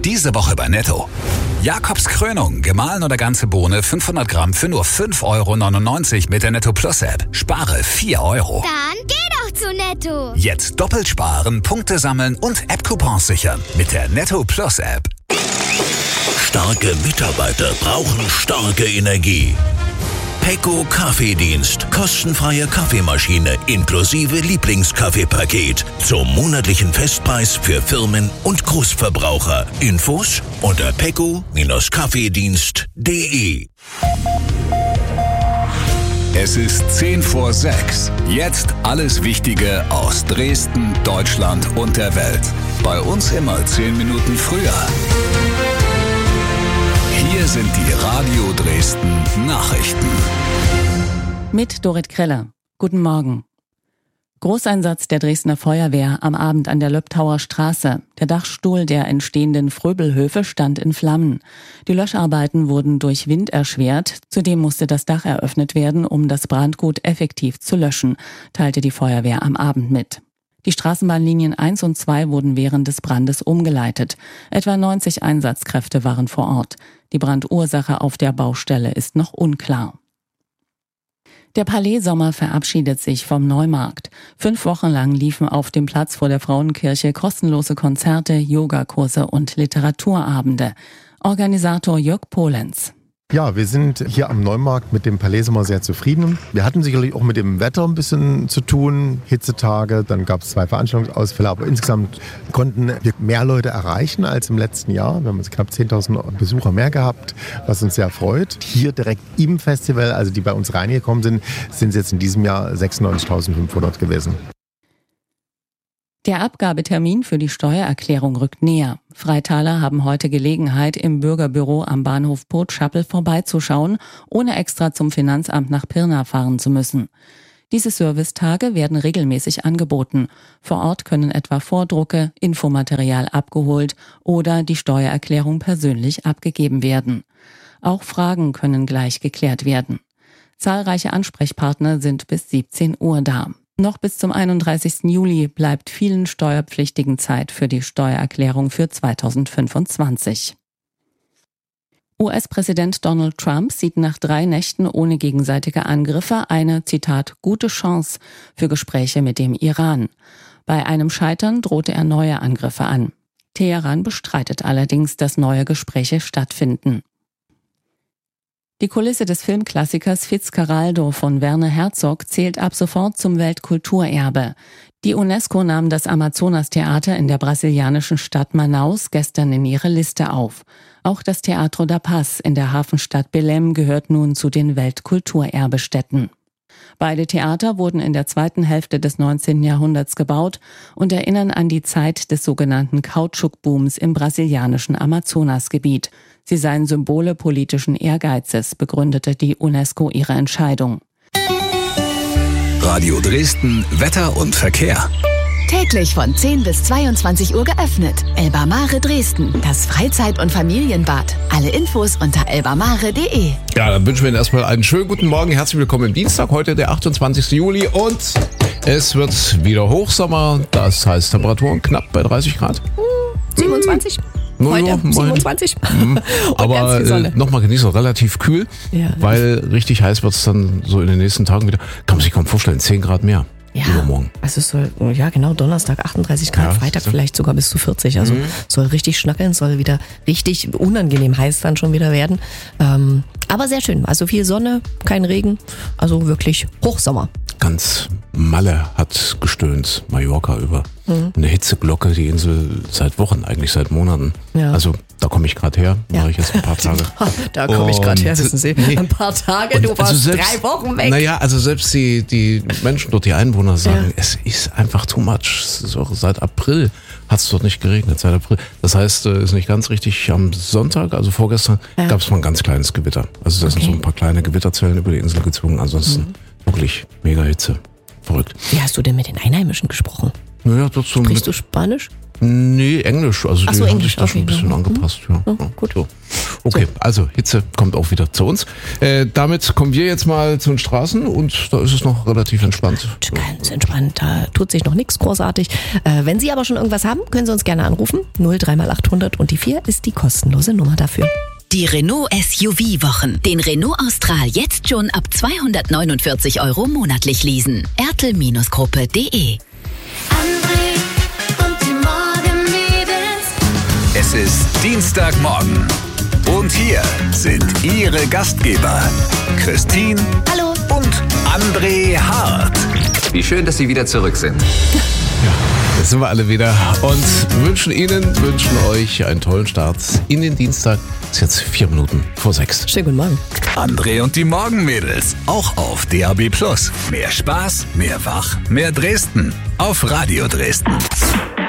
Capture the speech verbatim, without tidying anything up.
Diese Woche bei Netto. Jakobs Krönung, gemahlen oder ganze Bohne fünfhundert Gramm für nur fünf Euro neunundneunzig mit der Netto Plus App. Spare vier Euro. Dann geh doch zu Netto. Jetzt doppelt sparen, Punkte sammeln und App-Coupons sichern mit der Netto Plus App. Starke Mitarbeiter brauchen starke Energie. Pecco Kaffeedienst. Kostenfreie Kaffeemaschine inklusive Lieblingskaffeepaket. Zum monatlichen Festpreis für Firmen und Großverbraucher. Infos unter pecco Kaffeedienst punkt de. Es ist zehn vor sechs. Jetzt alles Wichtige aus Dresden, Deutschland und der Welt. Bei uns immer zehn Minuten früher. Hier sind die Radio Dresden Nachrichten. Mit Dorit Kreller. Guten Morgen. Großeinsatz der Dresdner Feuerwehr am Abend an der Löbtauer Straße. Der Dachstuhl der entstehenden Fröbelhöfe stand in Flammen. Die Löscharbeiten wurden durch Wind erschwert. Zudem musste das Dach eröffnet werden, um das Brandgut effektiv zu löschen, teilte die Feuerwehr am Abend mit. Die Straßenbahnlinien eins und zwei wurden während des Brandes umgeleitet. Etwa neunzig Einsatzkräfte waren vor Ort. Die Brandursache auf der Baustelle ist noch unklar. Der Palais-Sommer verabschiedet sich vom Neumarkt. Fünf Wochen lang liefen auf dem Platz vor der Frauenkirche kostenlose Konzerte, Yogakurse und Literaturabende. Organisator Jörg Polenz. Ja, wir sind hier am Neumarkt mit dem Palais Sommer sehr zufrieden. Wir hatten sicherlich auch mit dem Wetter ein bisschen zu tun, Hitzetage, dann gab es zwei Veranstaltungsausfälle, aber insgesamt konnten wir mehr Leute erreichen als im letzten Jahr. Wir haben jetzt knapp zehntausend Besucher mehr gehabt, was uns sehr freut. Hier direkt im Festival, also die bei uns reingekommen sind, sind es jetzt in diesem Jahr sechsundneunzigtausendfünfhundert gewesen. Der Abgabetermin für die Steuererklärung rückt näher. Freitaler haben heute Gelegenheit, im Bürgerbüro am Bahnhof Potschappel vorbeizuschauen, ohne extra zum Finanzamt nach Pirna fahren zu müssen. Diese Servicetage werden regelmäßig angeboten. Vor Ort können etwa Vordrucke, Infomaterial abgeholt oder die Steuererklärung persönlich abgegeben werden. Auch Fragen können gleich geklärt werden. Zahlreiche Ansprechpartner sind bis siebzehn Uhr da. Noch bis zum einunddreißigsten Juli bleibt vielen Steuerpflichtigen Zeit für die Steuererklärung für zweitausendfünfundzwanzig. U S-Präsident Donald Trump sieht nach drei Nächten ohne gegenseitige Angriffe eine, Zitat, gute Chance für Gespräche mit dem Iran. Bei einem Scheitern drohte er neue Angriffe an. Teheran bestreitet allerdings, dass neue Gespräche stattfinden. Die Kulisse des Filmklassikers Fitzcarraldo von Werner Herzog zählt ab sofort zum Weltkulturerbe. Die UNESCO nahm das Amazonas-Theater in der brasilianischen Stadt Manaus gestern in ihre Liste auf. Auch das Teatro da Paz in der Hafenstadt Belém gehört nun zu den Weltkulturerbestätten. Beide Theater wurden in der zweiten Hälfte des neunzehnten Jahrhunderts gebaut und erinnern an die Zeit des sogenannten Kautschukbooms im brasilianischen Amazonasgebiet. Sie seien Symbole politischen Ehrgeizes, begründete die UNESCO ihre Entscheidung. Radio Dresden, Wetter und Verkehr. Täglich von zehn bis zweiundzwanzig Uhr geöffnet. Elba Mare Dresden, das Freizeit- und Familienbad. Alle Infos unter elbamare punkt de. Ja, dann wünschen wir Ihnen erstmal einen schönen guten Morgen. Herzlich willkommen im Dienstag, heute der achtundzwanzigsten Juli und es wird wieder Hochsommer. Das heißt Temperaturen knapp bei dreißig Grad. siebenundzwanzig. No, Heute ja, siebenundzwanzig. Mhm. Aber äh, nochmal genießen, relativ kühl, ja, weil richtig heiß wird es dann so in den nächsten Tagen wieder. Kann man sich kaum vorstellen, zehn Grad mehr. Ja, übermorgen. Also es soll, ja genau, Donnerstag achtunddreißig Grad, Ja, Freitag so. vielleicht sogar bis zu vierzig. Also Mhm. soll richtig schnackeln, soll wieder richtig unangenehm heiß dann schon wieder werden. Ähm, aber sehr schön, also viel Sonne, kein Regen, also wirklich Hochsommer. Ganz Malle hat gestöhnt, Mallorca über Mhm. eine Hitzeglocke, die Insel seit Wochen, eigentlich seit Monaten. Ja. Also da komme ich gerade her, Ja. mache ich jetzt ein paar Tage. Da komme ich gerade her, Und- wissen Sie. Nee. Ein paar Tage, Und du also warst selbst- drei Wochen weg. Naja, also selbst die, die Menschen dort, die Einwohner sagen, Ja. es ist einfach too much. Es ist auch seit April hat es dort nicht geregnet, seit April. Das heißt, äh, ist nicht ganz richtig, am Sonntag, also vorgestern, Ja. gab es mal ein ganz kleines Gewitter. Also da sind Okay. so ein paar kleine Gewitterzellen über die Insel gezogen. Ansonsten Mhm. wirklich mega Hitze. Verrückt. Wie hast du denn mit den Einheimischen gesprochen? Naja, dort so Sprichst mit, du Spanisch? Nee, Englisch. Also Ach die so, haben Englisch, sich da schon ein okay. bisschen Mhm. angepasst. Ja. Ja, Ja, gut. So. Okay, also Hitze kommt auch wieder zu uns. Äh, damit kommen wir jetzt mal zu den Straßen und da ist es noch relativ entspannt. Ganz entspannt, da tut sich noch nichts großartig. Äh, wenn Sie aber schon irgendwas haben, können Sie uns gerne anrufen. null drei mal achthundert und die vier ist die kostenlose Nummer dafür. Die Renault S U V-Wochen. Den Renault Austral jetzt schon ab zweihundertneunundvierzig Euro monatlich leasen. ertel-gruppe punkt de. André und die Morgenmädels. Es ist Dienstagmorgen. Und hier sind Ihre Gastgeber, Christine Hallo. und André Hart. Wie schön, dass Sie wieder zurück sind. Jetzt sind wir alle wieder und wünschen Ihnen, wünschen euch einen tollen Start in den Dienstag. Es ist jetzt vier Minuten vor sechs. Schönen guten Morgen. André und die Morgenmädels, auch auf D A B Plus. Mehr Spaß, mehr Wach, mehr Dresden. Auf Radio Dresden.